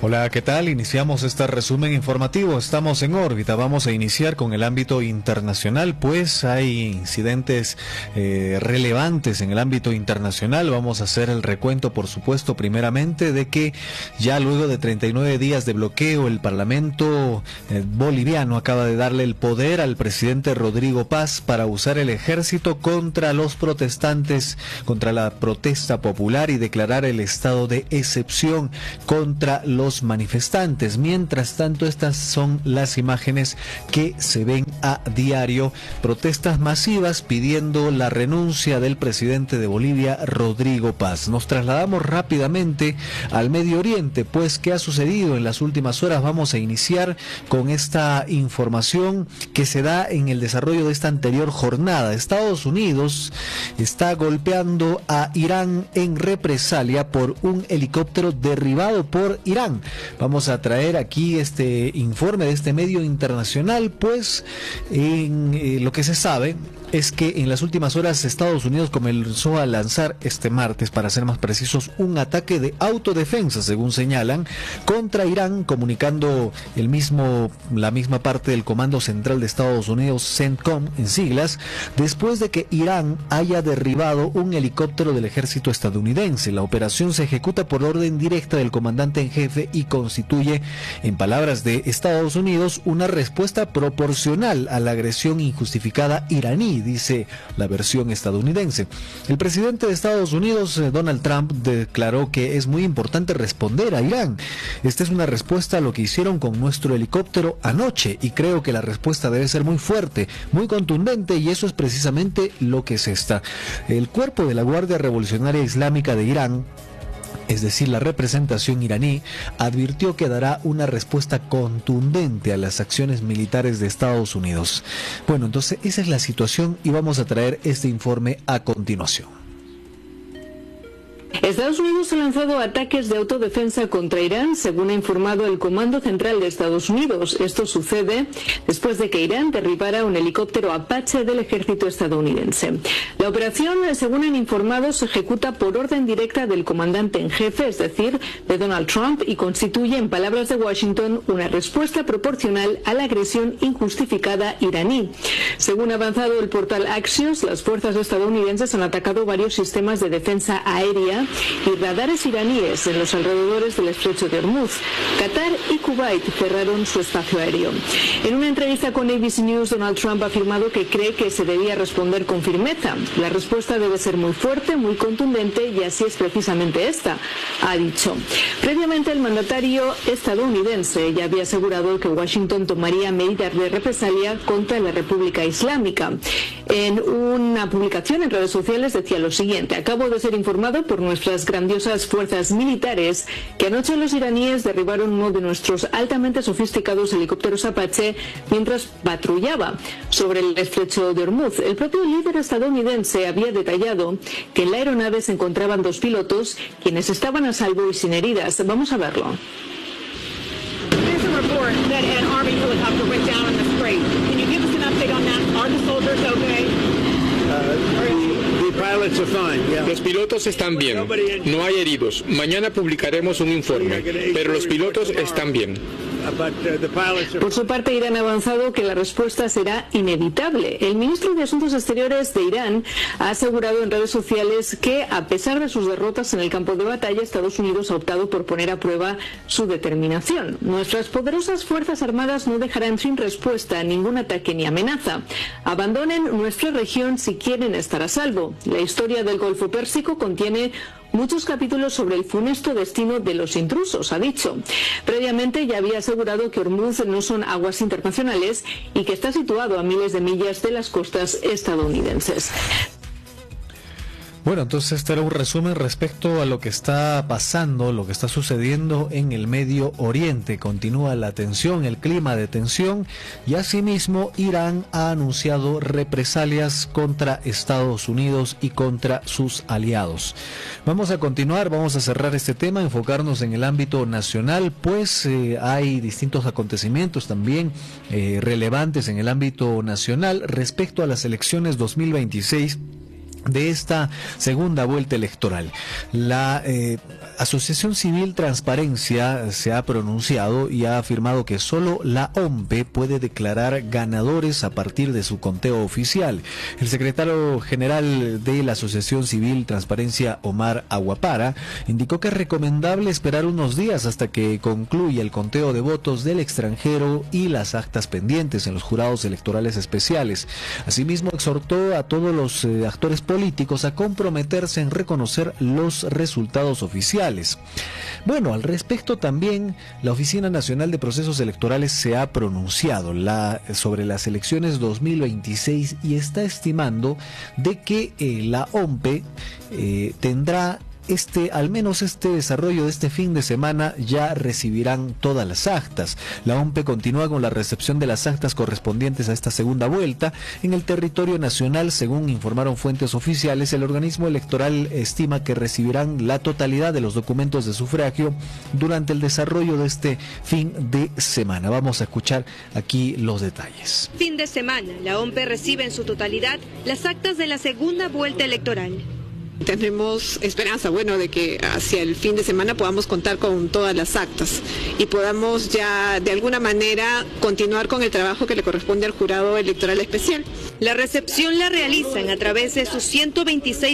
Hola, ¿qué tal? Iniciamos este resumen informativo. Estamos en órbita. Vamos a iniciar con el ámbito internacional, pues hay incidentes relevantes en el ámbito internacional. Vamos a hacer el recuento, por supuesto, primeramente de que ya luego de 39 días de bloqueo, el Parlamento boliviano acaba de darle el poder al presidente Rodrigo Paz para usar el ejército contra los protestantes, contra la protesta popular y declarar el estado de excepción contra los manifestantes. Mientras tanto, estas son las imágenes que se ven a diario: protestas masivas pidiendo la renuncia del presidente de Bolivia, Rodrigo Paz. Nos trasladamos rápidamente al Medio Oriente, pues ¿qué ha sucedido en las últimas horas? Vamos a iniciar con esta información que se da en el desarrollo de esta anterior jornada. Estados Unidos está golpeando a Irán en represalia por un helicóptero derribado por Irán. Vamos a traer aquí este informe de este medio internacional, pues en lo que se sabe es que en las últimas horas Estados Unidos comenzó a lanzar este martes, para ser más precisos, un ataque de autodefensa, según señalan, contra Irán, comunicando la misma parte del Comando Central de Estados Unidos, CENTCOM en siglas, después de que Irán haya derribado un helicóptero del ejército estadounidense. La operación se ejecuta por orden directa del comandante en jefe y constituye, en palabras de Estados Unidos, una respuesta proporcional a la agresión injustificada iraní, dice la versión estadounidense. El presidente de Estados Unidos, Donald Trump, declaró que es muy importante responder a Irán. Esta es una respuesta a lo que hicieron con nuestro helicóptero anoche, y creo que la respuesta debe ser muy fuerte, muy contundente, y eso es precisamente lo que se está. El cuerpo de la Guardia Revolucionaria Islámica de Irán, es decir, la representación iraní, advirtió que dará una respuesta contundente a las acciones militares de Estados Unidos. Bueno, entonces esa es la situación y vamos a traer este informe a continuación. Estados Unidos ha lanzado ataques de autodefensa contra Irán, según ha informado el Comando Central de Estados Unidos. Esto sucede después de que Irán derribara un helicóptero Apache del ejército estadounidense. La operación, según han informado, se ejecuta por orden directa del comandante en jefe, es decir, de Donald Trump, y constituye, en palabras de Washington, una respuesta proporcional a la agresión injustificada iraní. Según ha avanzado el portal Axios, las fuerzas estadounidenses han atacado varios sistemas de defensa aérea y radares iraníes en los alrededores del estrecho de Hormuz. Qatar y Kuwait cerraron su espacio aéreo. En una entrevista con ABC News, Donald Trump ha afirmado que cree que se debía responder con firmeza. La respuesta debe ser muy fuerte, muy contundente, y así es precisamente esta, ha dicho. Previamente, el mandatario estadounidense ya había asegurado que Washington tomaría medidas de represalia contra la República Islámica. En una publicación en redes sociales decía lo siguiente: acabo de ser informado por nuestras grandiosas fuerzas militares que anoche los iraníes derribaron uno de nuestros altamente sofisticados helicópteros Apache mientras patrullaba sobre el estrecho de Hormuz. El propio líder estadounidense había detallado que en la aeronave se encontraban 2 pilotos, quienes estaban a salvo y sin heridas. Vamos a verlo. Los pilotos están bien, no hay heridos. Mañana publicaremos un informe, pero los pilotos están bien. Por su parte, Irán ha avanzado que la respuesta será inevitable. El ministro de Asuntos Exteriores de Irán ha asegurado en redes sociales que, a pesar de sus derrotas en el campo de batalla, Estados Unidos ha optado por poner a prueba su determinación. Nuestras poderosas Fuerzas Armadas no dejarán sin respuesta a ningún ataque ni amenaza. Abandonen nuestra región si quieren estar a salvo. La historia del Golfo Pérsico contiene muchos capítulos sobre el funesto destino de los intrusos, ha dicho. Previamente ya había asegurado que Hormuz no son aguas internacionales y que está situado a miles de millas de las costas estadounidenses. Bueno, entonces este era un resumen respecto a lo que está pasando, lo que está sucediendo en el Medio Oriente. Continúa la tensión, el clima de tensión, y asimismo Irán ha anunciado represalias contra Estados Unidos y contra sus aliados. Vamos a continuar, vamos a cerrar este tema, enfocarnos en el ámbito nacional, pues hay distintos acontecimientos también relevantes en el ámbito nacional respecto a las elecciones 2026 de esta segunda vuelta electoral. La Asociación Civil Transparencia se ha pronunciado y ha afirmado que solo la OMPE puede declarar ganadores a partir de su conteo oficial. El secretario general de la Asociación Civil Transparencia, Omar Aguapara, indicó que es recomendable esperar unos días hasta que concluya el conteo de votos del extranjero y las actas pendientes en los jurados electorales especiales. Asimismo, exhortó a todos los actores políticos a comprometerse en reconocer los resultados oficiales. Bueno, al respecto también la Oficina Nacional de Procesos Electorales se ha pronunciado sobre las elecciones 2026 y está estimando de que la OMPE tendrá al menos este desarrollo de este fin de semana ya recibirán todas las actas. La OMPE continúa con la recepción de las actas correspondientes a esta segunda vuelta. En el territorio nacional, según informaron fuentes oficiales, el organismo electoral estima que recibirán la totalidad de los documentos de sufragio durante el desarrollo de este fin de semana. Vamos a escuchar aquí los detalles. Fin de semana, la OMPE recibe en su totalidad las actas de la segunda vuelta electoral. Tenemos esperanza, de que hacia el fin de semana podamos contar con todas las actas y podamos ya de alguna manera continuar con el trabajo que le corresponde al jurado electoral especial. La recepción la realizan a través de sus 126